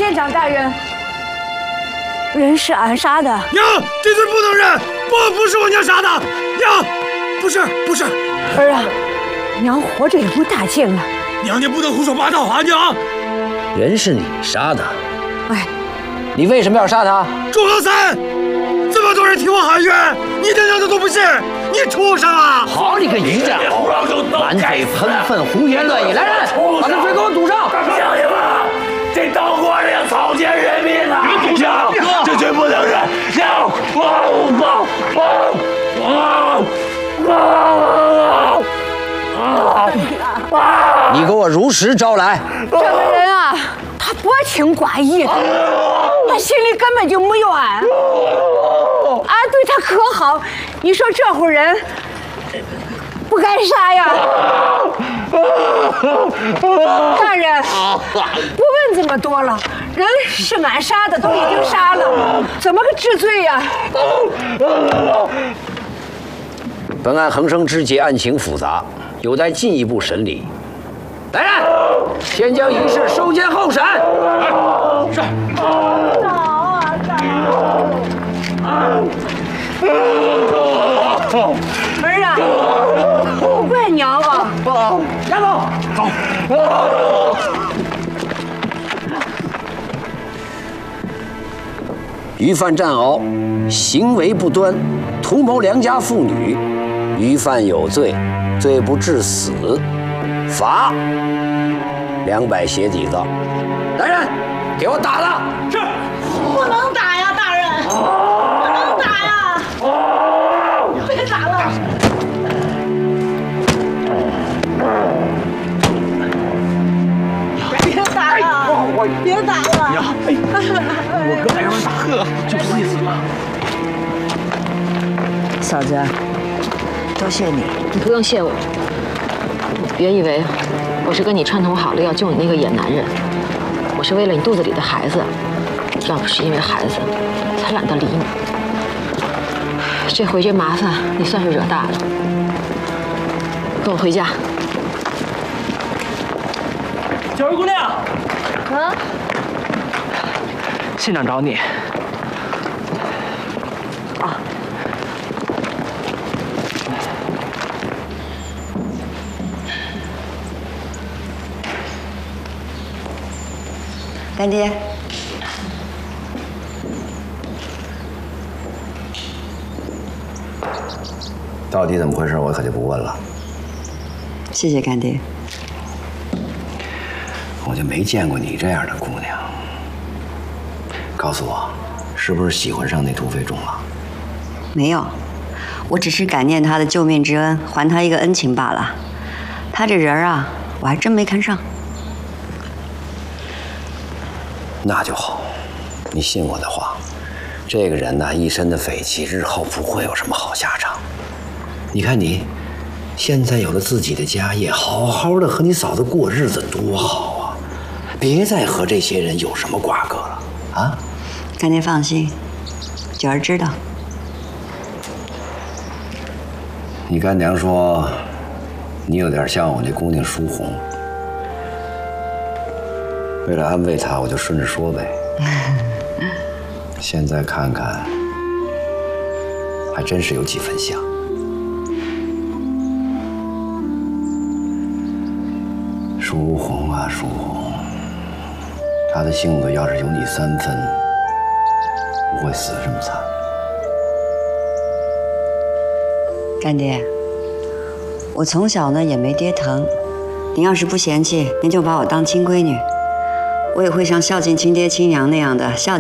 县长大人，人是俺杀的。 娘，这罪不能认，不是我娘杀的，娘，不是。 儿啊，娘活着也不大劲了。 娘，你不能胡说八道啊，娘！ 人是你杀的， 哎， 你为什么要杀他？ 朱和三，这么多人替我喊冤，你的娘的都不信，你畜生啊！ 好你个淫家，满嘴喷粪，胡言乱语！来人，把这嘴给我堵上！ 乡亲们，这当官的要草菅人命啊！你们堵上，这罪不能忍！ 你给我如实招来！ 这个人啊，他薄情寡义的，他心里根本就没有俺，俺对他可好，你说这户人不该杀呀？大人，不问这么多了，人是俺杀的，都已经杀了，怎么个治罪呀？ 本案横生枝节，案情复杂，有待进一步审理。来人，先将疑事收监候审。是。 儿啊，怪娘啊！ 押走。走。余犯战鳌，行为不端，图谋良家妇女，余犯有罪，罪不至死，罚200鞋底子。来人，给我打了！是。 不能打呀，大人，不能打呀！别打了！别打了！别打了！ 娘，我哥还让人打喝，就不会死了。 嫂子，多谢你。 你不用谢我，别以为我是跟你串通好了要救你那个野男人，我是为了你肚子里的孩子。要不是因为孩子，才懒得理你。这回这麻烦你算是惹大了，跟我回家。 小二姑娘， 啊， 县长找你。 啊。干爹。 到底怎么回事，我可就不问了。 谢谢干爹。 我就没见过你这样的姑娘。告诉我，是不是喜欢上那土匪种了？ 没有，我只是感念他的救命之恩，还他一个恩情罢了。他这人啊，我还真没看上。 那就好，你信我的话，这个人呢，一身的匪气，日后不会有什么好下场。你看你，现在有了自己的家业，好好的和你嫂子过日子多好啊！别再和这些人有什么瓜葛了啊！ 干爹放心，九儿知道。 你干娘说，你有点像我那姑娘淑红。为了安慰她，我就顺着说呗。现在看看，还真是有几分像。淑红啊，淑红，她的性子要是有你3分，不会死这么惨。 干爹，我从小呢也没爹疼，您要是不嫌弃，您就把我当亲闺女，我也会像孝敬亲爹亲娘那样的孝